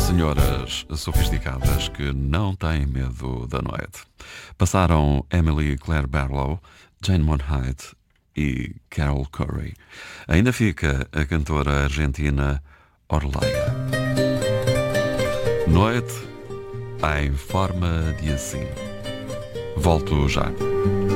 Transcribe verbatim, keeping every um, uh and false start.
Senhoras sofisticadas que não têm medo da noite. Passaram Emily Claire Barlow, Jane Monheit e Carol Curry. Ainda fica a cantora argentina Orleia. Noite em forma de assim. Volto já.